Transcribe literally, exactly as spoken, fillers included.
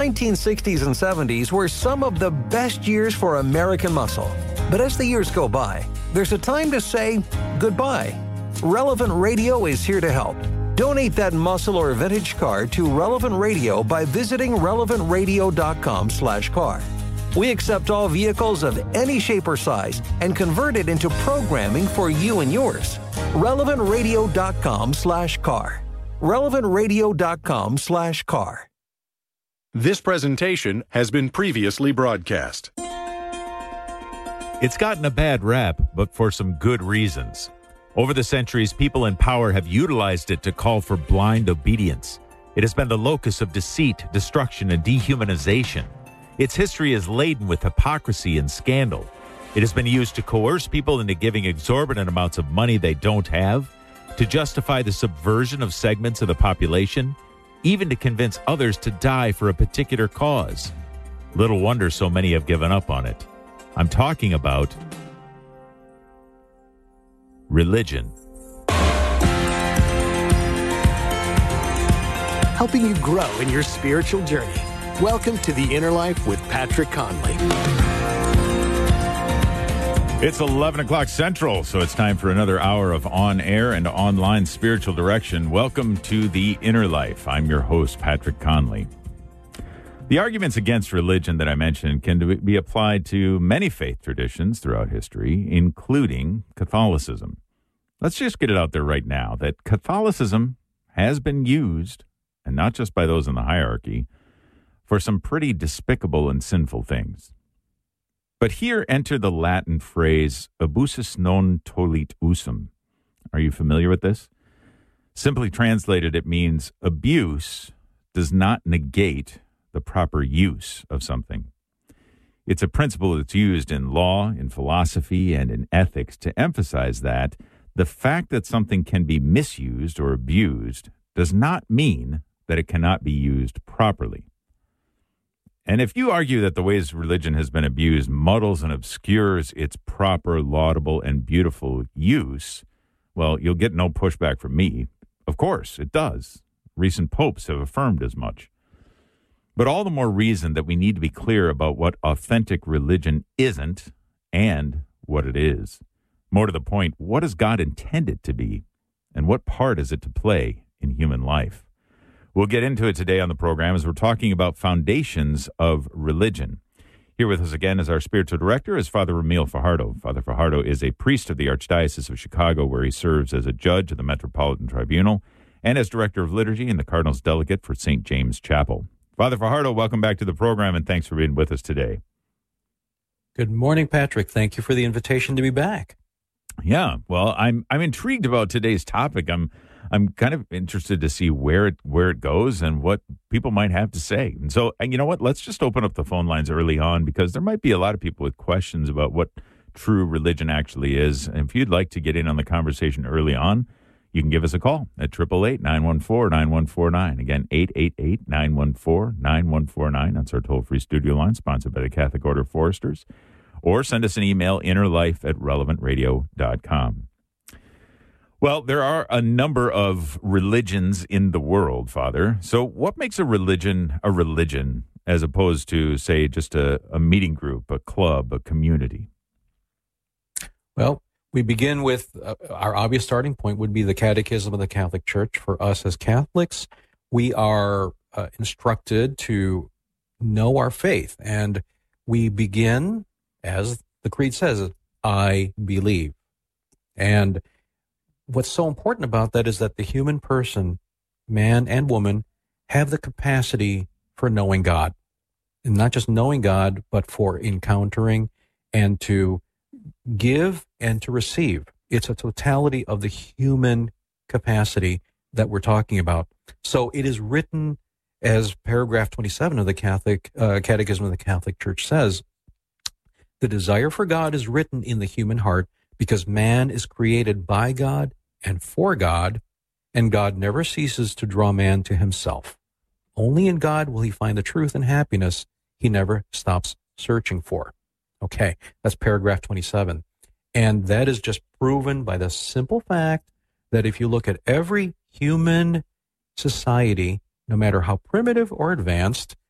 nineteen sixties and seventies were some of the best years for American muscle. But as the years go by, there's a time to say goodbye. Relevant Radio is here to help. Donate that muscle or vintage car to Relevant Radio by visiting relevant radio dot com slash car. We accept all vehicles of any shape or size and convert it into programming for you and yours. relevant radio dot com slash car. relevant radio dot com slash car. This presentation has been previously broadcast. It's gotten a bad rap, but for some good reasons. Over the centuries, people in power have utilized it to call for blind obedience. It has been the locus of deceit, destruction, and dehumanization. Its history is laden with hypocrisy and scandal. It has been used to coerce people into giving exorbitant amounts of money they don't have, to justify the subversion of segments of the population, even to convince others to die for a particular cause. Little wonder so many have given up on it. I'm talking about religion. Helping you grow in your spiritual journey. Welcome to The Inner Life with Patrick Conley. It's eleven o'clock Central, so it's time for another hour of on-air and online spiritual direction. Welcome to The Inner Life. I'm your host, Patrick Conley. The arguments against religion that I mentioned can be applied to many faith traditions throughout history, including Catholicism. Let's just get it out there right now that Catholicism has been used, and not just by those in the hierarchy, for some pretty despicable and sinful things. But here enter the Latin phrase, abusus non tollit usum. Are you familiar with this? Simply translated, it means abuse does not negate the proper use of something. It's a principle that's used in law, in philosophy, and in ethics to emphasize that the fact that something can be misused or abused does not mean that it cannot be used properly. And if you argue that the ways religion has been abused muddles and obscures its proper, laudable, and beautiful use, well, you'll get no pushback from me. Of course, it does. Recent popes have affirmed as much. But all the more reason that we need to be clear about what authentic religion isn't and what it is. More to the point, what has God intended to be, and what part is it to play in human life? We'll get into it today on the program as we're talking about foundations of religion. Here with us again is our spiritual director, is Father Ramil Fajardo. Father Fajardo is a priest of the Archdiocese of Chicago, where he serves as a judge of the Metropolitan Tribunal and as director of liturgy and the Cardinal's delegate for Saint James Chapel. Father Fajardo, welcome back to the program, and thanks for being with us today. Good morning, Patrick. Thank you for the invitation to be back. Yeah, well, I'm I'm intrigued about today's topic. I'm I'm kind of interested to see where it where it goes and what people might have to say. And so, and you know what? Let's just open up the phone lines early on, because there might be a lot of people with questions about what true religion actually is. And if you'd like to get in on the conversation early on, you can give us a call at eight eight eight, nine one four, nine one four nine. Again, eight eight eight, nine one four, nine one four nine. That's our toll-free studio line, sponsored by the Catholic Order of Foresters. Or send us an email, innerlife at relevant radio dot com. Well, there are a number of religions in the world, Father. So what makes a religion a religion as opposed to, say, just a, a meeting group, a club, a community? Well, we begin with uh, our obvious starting point would be the Catechism of the Catholic Church. For us as Catholics, we are uh, instructed to know our faith, and we begin, as the Creed says, I believe. And what's so important about that is that the human person, man and woman, have the capacity for knowing God. And not just knowing God, but for encountering and to give and to receive. It's a totality of the human capacity that we're talking about. So it is written, as paragraph twenty-seven of the Catholic uh, Catechism of the Catholic Church says, the desire for God is written in the human heart because man is created by God and for God, and God never ceases to draw man to himself. Only in God will he find the truth and happiness he never stops searching for. Okay, that's paragraph twenty-seven. And that is just proven by the simple fact that if you look at every human society, no matter how primitive or advanced,